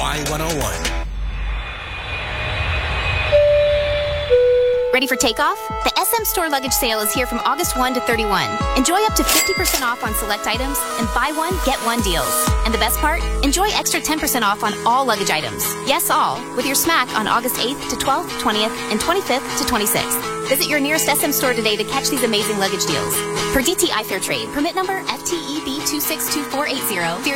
Y101. Ready for takeoff? The SM Store Luggage Sale is here from August 1 to 31. Enjoy up to 50% off on select items and buy one, get one deals. And the best part? Enjoy extra 10% off on all luggage items. Yes, all, with your smack on August 8th to 12th, 20th, and 25th to 26th. Visit your nearest SM store today to catch these amazing luggage deals. Per DTI Fair Trade, permit number FTEB 262480.